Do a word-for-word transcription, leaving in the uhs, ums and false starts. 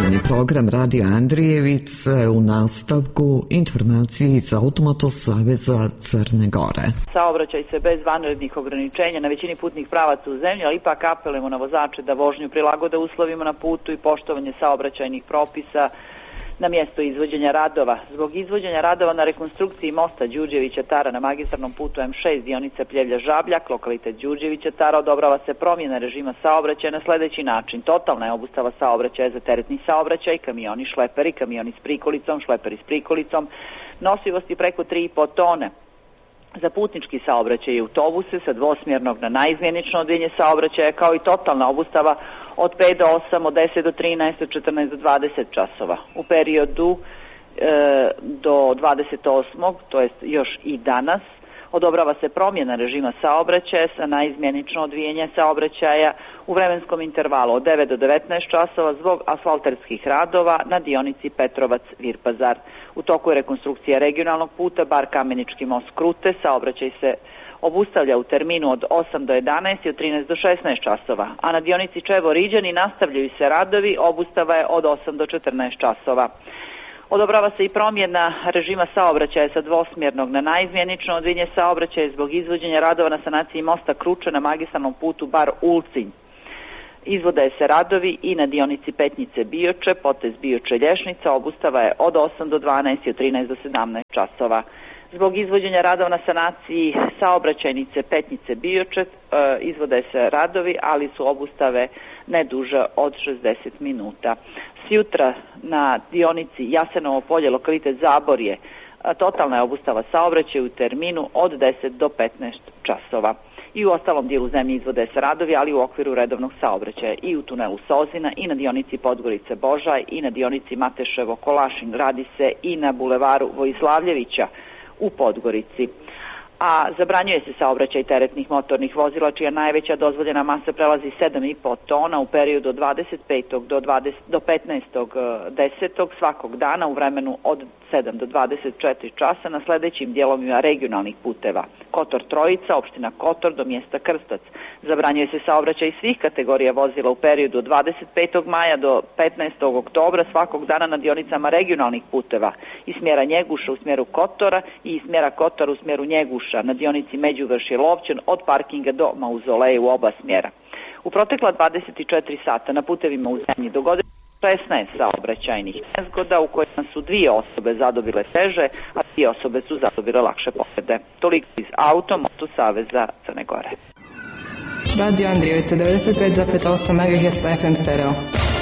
Jutarnji program Radio Andrijevice, u nastavku informacije iz Automoto saveza Crne Gore. Saobraćaj se bez vanrednih ograničenja na većini putnih pravaca u zemlji, ali ipak apelujemo na vozače da vožnju prilagode uslovima na putu i poštovanje saobraćajnih propisa na mjesto izvođenja radova. Zbog izvođenja radova na rekonstrukciji mosta Đurđevića Tara na magistralnom putu M šest dionica Pljevlja-Žabljak, lokalitet Đurđevića Tara, odobrava se promjena režima saobraćaja na sljedeći način. Totalna je obustava saobraćaja za teretni saobraćaj, kamioni, šleperi, kamioni s prikolicom, šleperi s prikolicom, nosivosti preko tri i po tone. Za putnički saobraćaj i autobuse sa dvosmjernog na naizmjenično odvijenje saobraćaja, kao i totalna obustava od pet do osam, od deset do trinaest, od četrnaest do dvadeset časova. U periodu e, do dvadeset osmog, to jest još i danas, odobrava se promjena režima saobraćaja sa naizmjenično odvijenje saobraćaja u vremenskom intervalu od devet do devetnaest časova zbog asfalterskih radova na dionici Petrovac-Virpazar. U toku je rekonstrukcija regionalnog puta Bar Kamenički most Krute, saobraćaj se obustavlja u terminu od osam do jedanaest i od trinaest do šesnaest časova, a na dionici Čevo-Riđani nastavljaju se radovi, obustava je od osam do četrnaest časova. Odobrava se i promjena režima saobraćaja sa dvosmjernog na naizmjenično odvijenje saobraćaja zbog izvođenja radova na sanaciji mosta Kruče na magistralnom putu Bar Ulcinj. Izvode se radovi i na dionici Petnice Bioče, potez Bioče Lješnica, obustava je od osam do dvanaest i od trinaest do sedamnaest časova. Zbog izvođenja radova na sanaciji saobraćajnice Petnice Bioče e, izvode se radovi, ali su obustave ne duže od šezdeset minuta. Sjutra na dionici Jasenovo polje, lokalitet Zaborje, totalna je obustava saobraćaja u terminu od deset do petnaest časova. I u ostalom dijelu zemlje izvode se radovi, ali u okviru redovnog saobraćaja i u tunelu Sozina i na dionici Podgorice Božaj i na dionici Mateševo Kolašin. Radi se i na bulevaru Vojislavljevića u Podgorici. A zabranjuje se saobraćaj teretnih motornih vozila čija najveća dozvoljena masa prelazi sedam i po tona u periodu od dvadeset petog do dvadeset do petnaestog desetog svakog dana u vremenu od sedam do dvadeset četiri časa na sljedećim dijelovima regionalnih puteva: Kotor Trojica, opština Kotor do mjesta Krstac. Zabranjuje se saobraćaj svih kategorija vozila u periodu od dvadeset petog maja do petnaestog oktobra svakog dana na dionicama regionalnih puteva iz smjera Njeguša u smjeru Kotora i iz smjera Kotora u smjeru Njeguša na dionici Međuvršje Lovćen od parkinga do Mauzoleja u oba smjera. U protekla dvadeset četiri sata na putevima u zemlji dogodilo šesnaest saobraćajnih nezgoda u kojima su dvije osobe zadobile teže, a dvije osobe su zadobile lakše povrede. Toliko iz Automoto saveza Crne Gore. Radio Andrijevica devedeset pet zarez osam megaherca F M stereo.